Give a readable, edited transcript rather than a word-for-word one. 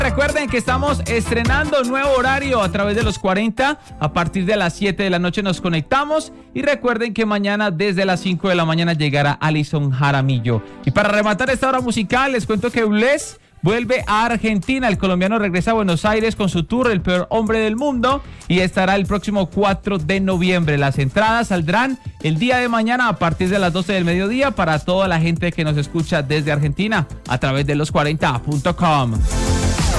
Recuerden que estamos estrenando nuevo horario a través de los 40. A partir de las 7 de la noche nos conectamos. Y recuerden que mañana desde las 5 de la mañana llegará Alison Jaramillo. Y para rematar esta hora musical, les cuento que Bless vuelve a Argentina. El colombiano regresa a Buenos Aires con su tour El Peor Hombre del Mundo y estará el próximo 4 de noviembre. Las entradas saldrán el día de mañana a partir de las 12 del mediodía para toda la gente que nos escucha desde Argentina a través de los40.com.